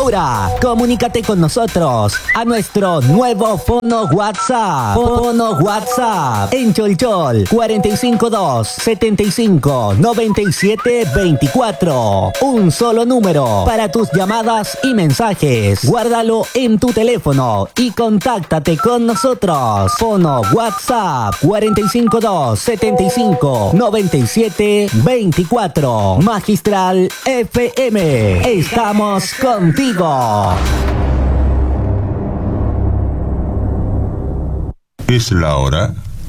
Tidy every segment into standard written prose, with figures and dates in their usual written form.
ahora, comunícate con nosotros a nuestro nuevo fono WhatsApp. Fono WhatsApp en Cholchol 452 75 97 24. Un solo número para tus llamadas y mensajes. Guárdalo en tu teléfono y contáctate con nosotros. Fono WhatsApp 452 75 97 24. Magistral FM. Estamos contigo. Es la hora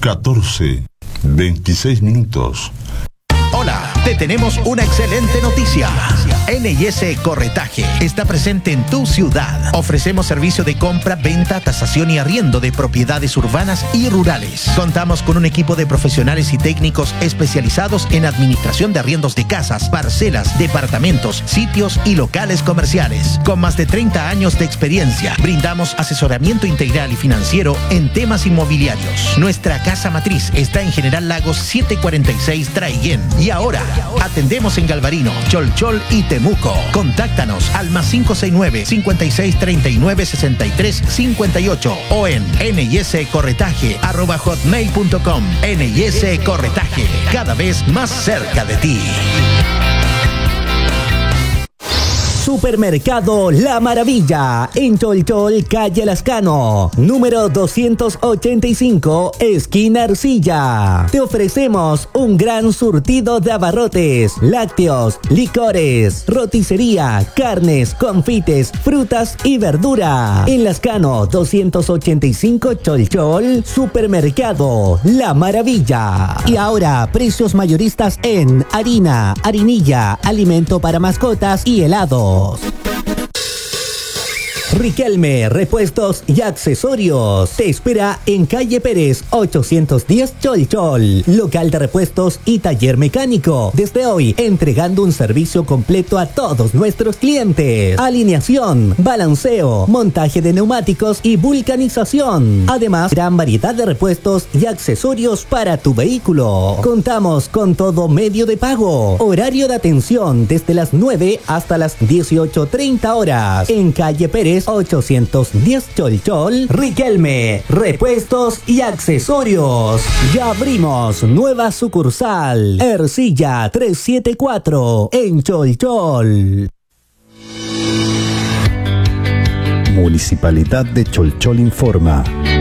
14:26. Hola, te tenemos una excelente noticia. NIS Corretaje está presente en tu ciudad. Ofrecemos servicio de compra, venta, tasación y arriendo de propiedades urbanas y rurales. Contamos con un equipo de profesionales y técnicos especializados en administración de arriendos de casas, parcelas, departamentos, sitios y locales comerciales. Con más de 30 años de experiencia, brindamos asesoramiento integral y financiero en temas inmobiliarios. Nuestra casa matriz está en General Lagos 746 Traiguén. Y ahora, atendemos en Galvarino, Cholchol y Temuco. Contáctanos al +569 56 39 63 58 o en niscorretaje@hotmail.com. NIS Corretaje, cada vez más cerca de ti. Supermercado La Maravilla, en Cholchol, calle Lascano, número 285, esquina Arcilla. Te ofrecemos un gran surtido de abarrotes, lácteos, licores, roticería, carnes, confites, frutas y verdura. En Lascano 285 Cholchol, Supermercado La Maravilla. Y ahora, precios mayoristas en harina, harinilla, alimento para mascotas y helados. Riquelme, repuestos y accesorios. Te espera en calle Pérez 810 Cholchol. Local de repuestos y taller mecánico. Desde hoy, entregando un servicio completo a todos nuestros clientes. Alineación, balanceo, montaje de neumáticos y vulcanización. Además, gran variedad de repuestos y accesorios para tu vehículo. Contamos con todo medio de pago. Horario de atención desde las 9 hasta las 18:30 horas. En calle Pérez 810 Cholchol, Riquelme, repuestos y accesorios. Ya abrimos nueva sucursal, Ercilla 374, en Cholchol. Municipalidad de Cholchol informa.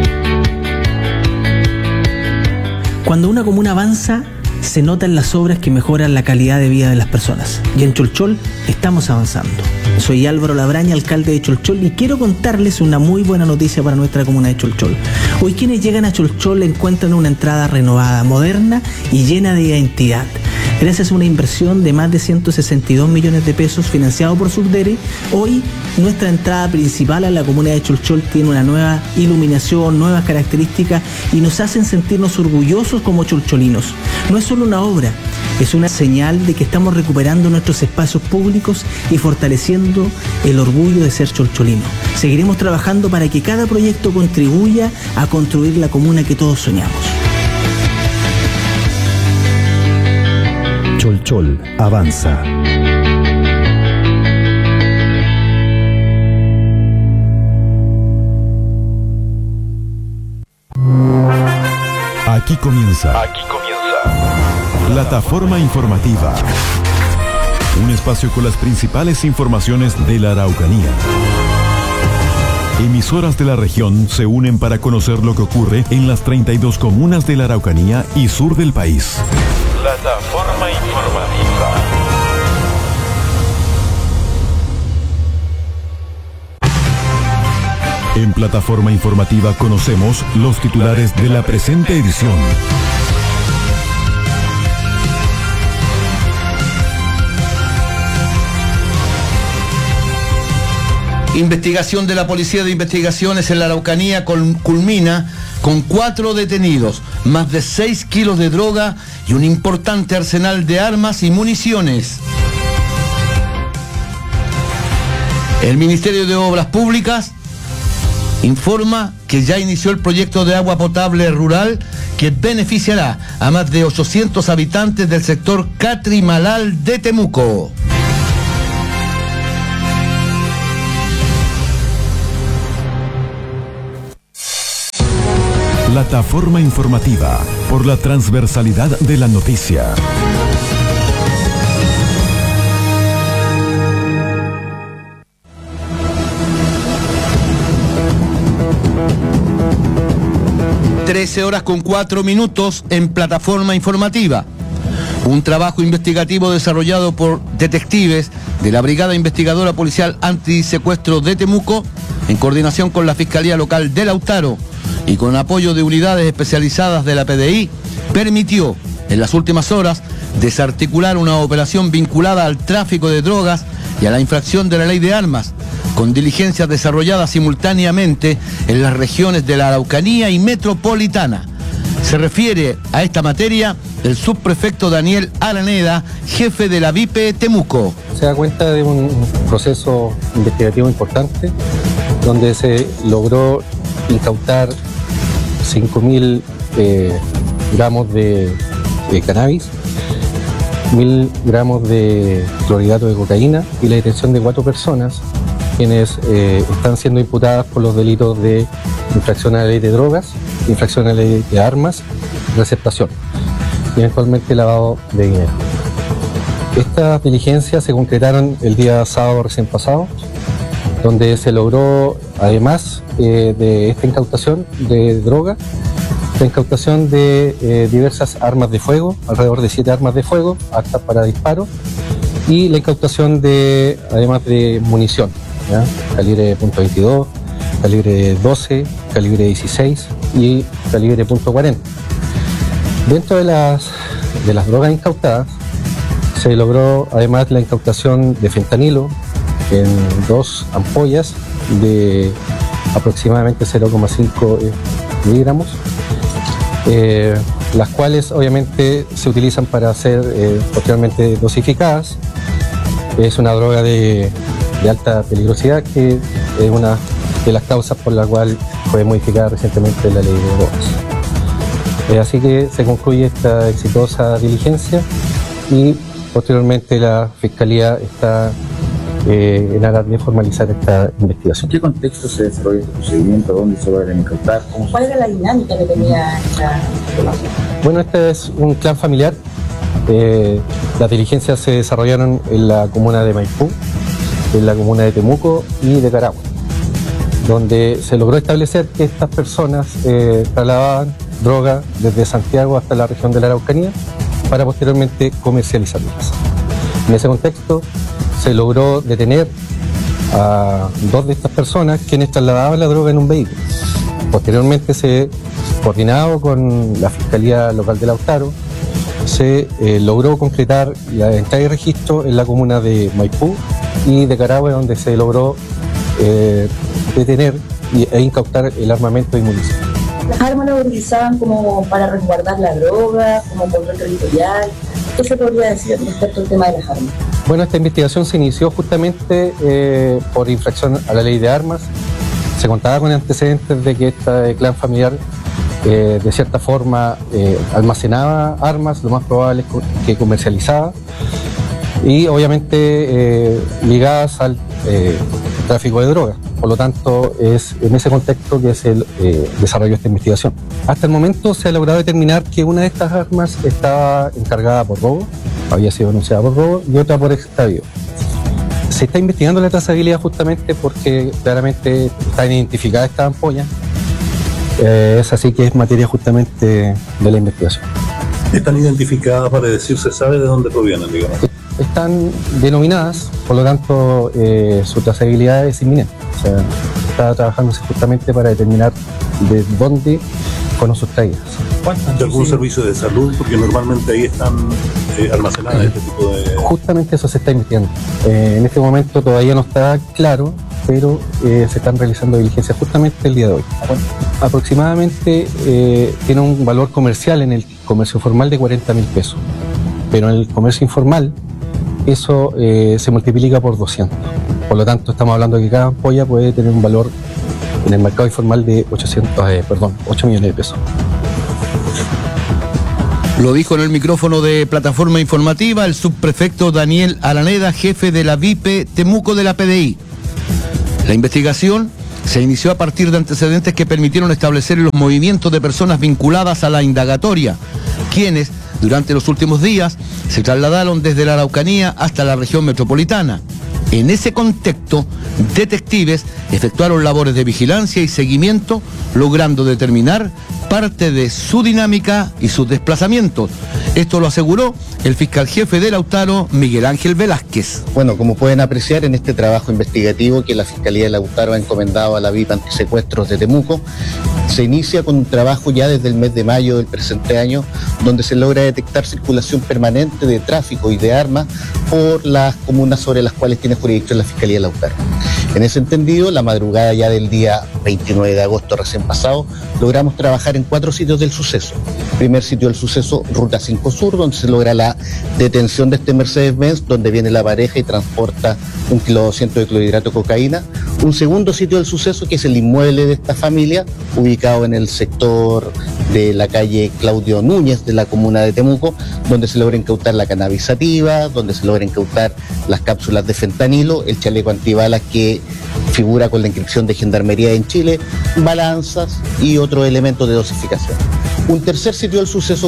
Cuando una comuna avanza, se notan las obras que mejoran la calidad de vida de las personas. Y en Cholchol estamos avanzando. Soy Álvaro Labraña, alcalde de Cholchol, y quiero contarles una muy buena noticia para nuestra comuna de Cholchol. Hoy quienes llegan a Cholchol encuentran una entrada renovada, moderna y llena de identidad. Gracias a una inversión de más de 162 millones de pesos financiado por Subdere, hoy nuestra entrada principal a la comuna de Cholchol tiene una nueva iluminación, nuevas características y nos hacen sentirnos orgullosos como cholcholinos. No es solo una obra, es una señal de que estamos recuperando nuestros espacios públicos y fortaleciendo el orgullo de ser cholcholino. Seguiremos trabajando para que cada proyecto contribuya a construir la comuna que todos soñamos. Cholchol avanza. Aquí comienza. Plataforma informativa. Un espacio con las principales informaciones de la Araucanía. Emisoras de la región se unen para conocer lo que ocurre en las 32 comunas de la Araucanía y sur del país. Plataforma informativa. En Plataforma Informativa conocemos los titulares de la presente edición. Investigación de la Policía de Investigaciones en la Araucanía culmina con 4 detenidos, más de 6 kilos de droga y un importante arsenal de armas y municiones. El Ministerio de Obras Públicas informa que ya inició el proyecto de agua potable rural que beneficiará a más de 800 habitantes del sector Catrimalal de Temuco. Plataforma informativa por la transversalidad de la noticia. (13:04) en Plataforma informativa. Un trabajo investigativo desarrollado por detectives de la Brigada Investigadora Policial Antisecuestro de Temuco, en coordinación con la Fiscalía Local de Lautaro y con apoyo de unidades especializadas de la PDI, permitió en las últimas horas desarticular una operación vinculada al tráfico de drogas y a la infracción de la ley de armas, con diligencias desarrolladas simultáneamente en las regiones de la Araucanía y Metropolitana. Se refiere a esta materia el subprefecto Daniel Araneda, jefe de la VIP Temuco. Se da cuenta de un proceso investigativo importante donde se logró incautar 5.000 gramos de cannabis, 1.000 gramos de clorhidrato de cocaína y la detención de 4 personas quienes están siendo imputadas por los delitos de infracción a la ley de drogas, infracción a la ley de armas, receptación y eventualmente lavado de dinero. Estas diligencias se concretaron el día sábado recién pasado, donde se logró, además de esta incautación de droga, la incautación de diversas armas de fuego, alrededor de 7 armas de fuego, aptas para disparo, y la incautación de, además de munición, ¿ya? Calibre .22, calibre 12, calibre 16 y calibre .40. Dentro de las drogas incautadas, se logró además la incautación de fentanilo en 2 ampollas de aproximadamente 0,5 miligramos, las cuales obviamente se utilizan para ser posteriormente dosificadas. Es una droga de alta peligrosidad que es una de las causas por la cual fue modificada recientemente la ley de drogas. Así que se concluye esta exitosa diligencia y posteriormente la Fiscalía está en aras de formalizar esta investigación. ¿En qué contexto se desarrolla este procedimiento? ¿Dónde se va a incautar? ¿Cuál era la dinámica que tenía esta información? Bueno, este es un clan familiar. Las diligencias se desarrollaron en la comuna de Maipú, en la comuna de Temuco y de Carahue, donde se logró establecer que estas personas trasladaban droga desde Santiago hasta la región de la Araucanía para posteriormente comercializarlas. En ese contexto se logró detener a 2 de estas personas quienes trasladaban la droga en un vehículo. Posteriormente, coordinado con la Fiscalía Local de Lautaro, se logró concretar la entrada y registro en la comuna de Maipú y de Carahue, donde se logró detener e incautar el armamento y munición. ¿Las armas las utilizaban como para resguardar la droga, como control territorial? ¿Qué se podría decir respecto al tema de las armas? Bueno, esta investigación se inició justamente por infracción a la ley de armas. Se contaba con antecedentes de que este clan familiar de cierta forma almacenaba armas, lo más probable es que comercializaba, y obviamente ligadas al tráfico de drogas. Por lo tanto, es en ese contexto que se desarrolló esta investigación. Hasta el momento se ha logrado determinar que una de estas armas estaba encargada por robo, había sido denunciada por robo, y otra por extravío. Se está investigando la trazabilidad justamente porque claramente están identificadas estas ampollas. Es así que es materia justamente de la investigación. ¿Están identificadas para decir, se sabe de dónde provienen, digamos? Están denominadas, por lo tanto su trazabilidad es inminente. O sea, está trabajándose justamente para determinar de dónde fueron sustraídas. ¿De algún servicio de salud? Porque normalmente ahí están almacenadas este tipo de... Justamente eso se está investigando. En este momento todavía no está claro, pero se están realizando diligencias justamente el día de hoy. Aproximadamente tiene un valor comercial en el comercio formal de 40.000 pesos, pero en el comercio informal eso se multiplica por 200. Por lo tanto, estamos hablando de que cada ampolla puede tener un valor en el mercado informal de 8 millones de pesos. Lo dijo en el micrófono de Plataforma Informativa el subprefecto Daniel Araneda, jefe de la VIP Temuco de la PDI. La investigación se inició a partir de antecedentes que permitieron establecer los movimientos de personas vinculadas a la indagatoria, quienes durante los últimos días se trasladaron desde la Araucanía hasta la región metropolitana. En ese contexto, detectives efectuaron labores de vigilancia y seguimiento, logrando determinar parte de su dinámica y sus desplazamientos. Esto lo aseguró el fiscal jefe de Lautaro, Miguel Ángel Velázquez. Bueno, como pueden apreciar en este trabajo investigativo que la Fiscalía de Lautaro ha encomendado a la VIP Antisecuestros de Temuco, se inicia con un trabajo ya desde el mes de mayo del presente año, donde se logra detectar circulación permanente de tráfico y de armas por las comunas sobre las cuales tiene jurisdicción la Fiscalía de Lautaro. En ese entendido, la madrugada ya del día 29 de agosto recién pasado, logramos trabajar en 4 sitios del suceso. Primer sitio del suceso, Ruta 5 Sur, donde se logra la detención de este Mercedes-Benz, donde viene la pareja y transporta 1,2 kilos de clorhidrato de cocaína. Un segundo sitio del suceso, que es el inmueble de esta familia, ubicado en el sector de la calle Claudio Núñez de la comuna de Temuco, donde se logra incautar la cannabis sativa, donde se logra incautar las cápsulas de fentanilo, el chaleco antibalas que figura con la inscripción de Gendarmería en Chile, balanzas y otros elementos de dosificación. Un tercer sitio del suceso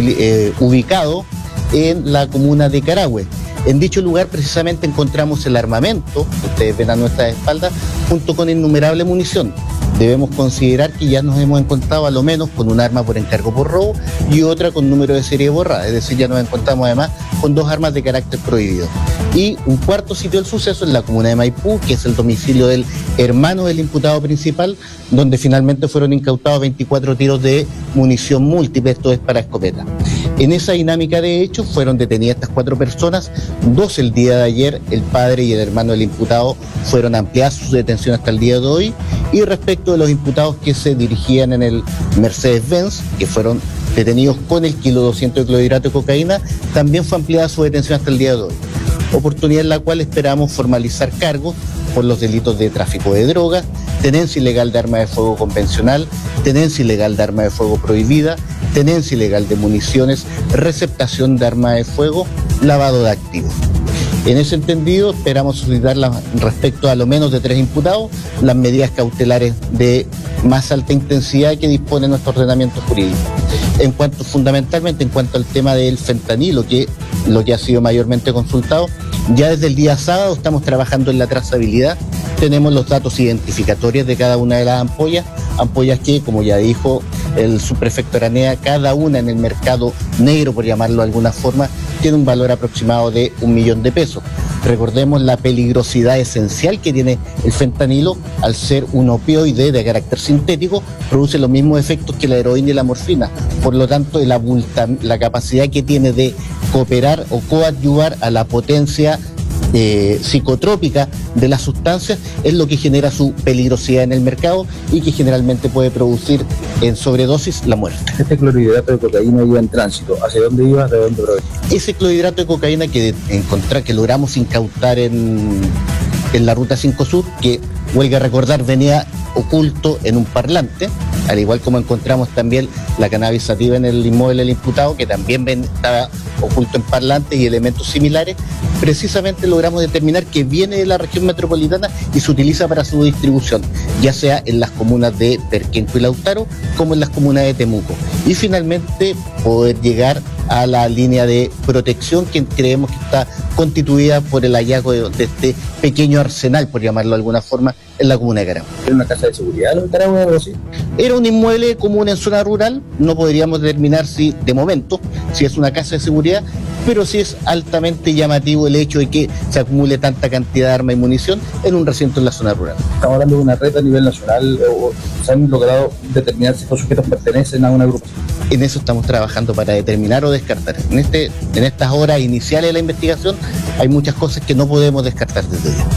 ubicado en la comuna de Carahue. En dicho lugar precisamente encontramos el armamento, que ustedes ven a nuestras espaldas, junto con innumerable munición. Debemos considerar que ya nos hemos encontrado a lo menos con un arma por encargo por robo y otra con número de serie borrada, es decir, ya nos encontramos además con 2 armas de carácter prohibido. Y un cuarto sitio del suceso en la comuna de Maipú, que es el domicilio del hermano del imputado principal, donde finalmente fueron incautados 24 tiros de munición múltiple, esto es para escopeta. En esa dinámica de hechos fueron detenidas estas 4 personas, 2 el día de ayer, el padre y el hermano del imputado fueron ampliadas su detención hasta el día de hoy, y respecto de los imputados que se dirigían en el Mercedes-Benz, que fueron detenidos con el 1,2 kilos de clorhidrato de cocaína, también fue ampliada su detención hasta el día de hoy. Oportunidad en la cual esperamos formalizar cargos por los delitos de tráfico de drogas, tenencia ilegal de arma de fuego convencional, tenencia ilegal de arma de fuego prohibida, tenencia ilegal de municiones, receptación de arma de fuego, lavado de activos. En ese entendido, esperamos solicitar respecto a lo menos de 3 imputados las medidas cautelares de más alta intensidad que dispone nuestro ordenamiento jurídico. Fundamentalmente en cuanto al tema del fentanilo, que lo que ha sido mayormente consultado, ya desde el día sábado estamos trabajando en la trazabilidad. Tenemos los datos identificatorios de cada una de las ampollas que, como ya dijo el subprefecto Aranea, cada una en el mercado negro, por llamarlo de alguna forma, tiene un valor aproximado de 1 millón de pesos. Recordemos la peligrosidad esencial que tiene el fentanilo, al ser un opioide de carácter sintético, produce los mismos efectos que la heroína y la morfina. Por lo tanto, la capacidad que tiene de cooperar o coadyuvar a la potencia psicotrópica de las sustancias es lo que genera su peligrosidad en el mercado y que generalmente puede producir en sobredosis la muerte. Este clorhidrato de cocaína iba en tránsito. ¿Hacia dónde iba? ¿De dónde provenía? Ese clorhidrato de cocaína que logramos incautar en la Ruta 5 Sur, que, huelga recordar, venía oculto en un parlante, al igual como encontramos también la cannabis sativa en el inmueble del imputado, que también estaba oculto en parlantes y elementos similares. Precisamente logramos determinar que viene de la región metropolitana y se utiliza para su distribución, ya sea en las comunas de Perquenco y Lautaro, como en las comunas de Temuco. Y finalmente poder llegar a la línea de protección que creemos que está constituida por el hallazgo de este pequeño arsenal, por llamarlo de alguna forma, en la comuna de Carahue. ¿Era una casa de seguridad lo de Carahue o algo así? Era un inmueble común en zona rural, no podríamos determinar si, de momento, si es una casa de seguridad, pero sí es altamente llamativo el hecho de que se acumule tanta cantidad de arma y munición en un recinto en la zona rural. Estamos hablando de una red a nivel nacional, o se han logrado determinar si estos sujetos pertenecen a una agrupación. En eso estamos trabajando para determinar o descartar. En estas horas iniciales de la investigación hay muchas cosas que no podemos descartar desde ya.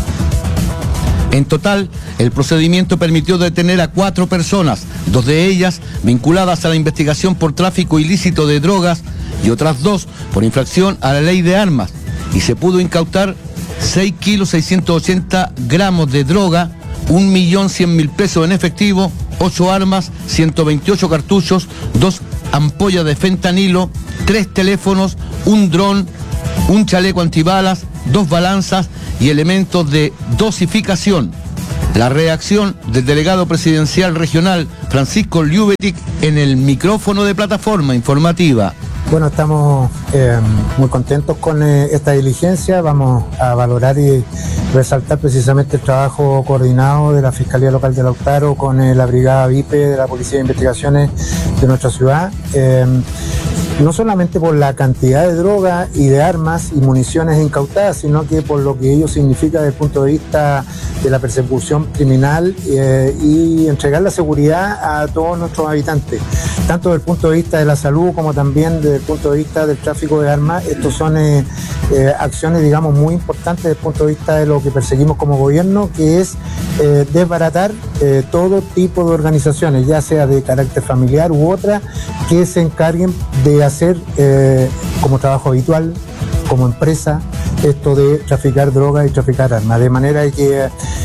En total, el procedimiento permitió detener a 4 personas, 2 de ellas vinculadas a la investigación por tráfico ilícito de drogas y otras 2 por infracción a la ley de armas, y se pudo incautar 6,680 kilos de droga, 1.100.000 pesos en efectivo, 8 armas, 128 cartuchos, 2 ampollas de fentanilo, 3 teléfonos, un dron, un chaleco antibalas, 2 balanzas y elementos de dosificación. La reacción del delegado presidencial regional Francisco Liubetic en el micrófono de Plataforma Informativa. Bueno, estamos muy contentos con esta diligencia. Vamos a valorar y resaltar precisamente el trabajo coordinado de la Fiscalía Local de Lautaro con la Brigada VIPE de la Policía de Investigaciones de nuestra ciudad. No solamente por la cantidad de droga y de armas y municiones incautadas, sino que por lo que ello significa desde el punto de vista de la persecución criminal y entregar la seguridad a todos nuestros habitantes, tanto desde el punto de vista de la salud como también desde el punto de vista del tráfico de armas. Estos son acciones, digamos, muy importantes desde el punto de vista de lo que perseguimos como gobierno, que es desbaratar todo tipo de organizaciones, ya sea de carácter familiar u otras, que se encarguen de hacer como trabajo habitual, como empresa, esto de traficar drogas y traficar armas. De manera que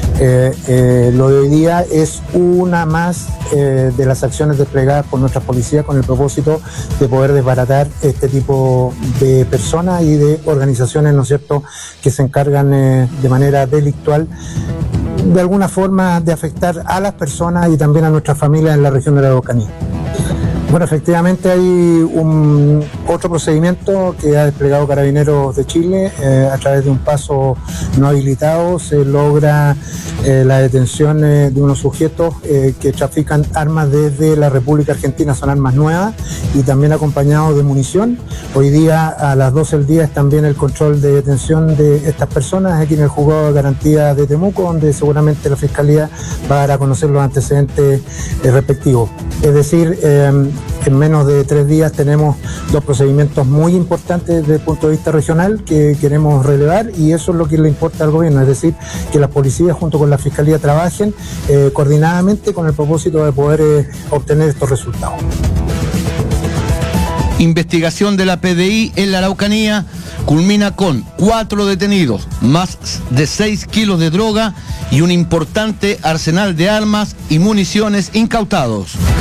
lo de hoy día es una más de las acciones desplegadas por nuestras policías con el propósito de poder desbaratar este tipo de personas y de organizaciones, ¿no es cierto?, que se encargan de manera delictual de alguna forma de afectar a las personas y también a nuestras familias en la región de la Araucanía. Bueno, efectivamente hay otro procedimiento que ha desplegado Carabineros de Chile. A través de un paso no habilitado se logra la detención de unos sujetos que trafican armas desde la República Argentina. Son armas nuevas y también acompañados de munición. Hoy día a las 12 del día es también el control de detención de estas personas aquí en el juzgado de garantía de Temuco, donde seguramente la Fiscalía va a dar a conocer los antecedentes respectivos. Es decir, en menos de 3 días tenemos 2 procedimientos muy importantes desde el punto de vista regional que queremos relevar, y eso es lo que le importa al gobierno, es decir, que las policías junto con la Fiscalía trabajen coordinadamente con el propósito de poder obtener estos resultados. Investigación de la PDI en la Araucanía culmina con 4 detenidos, más de 6 kilos de droga y un importante arsenal de armas y municiones incautados.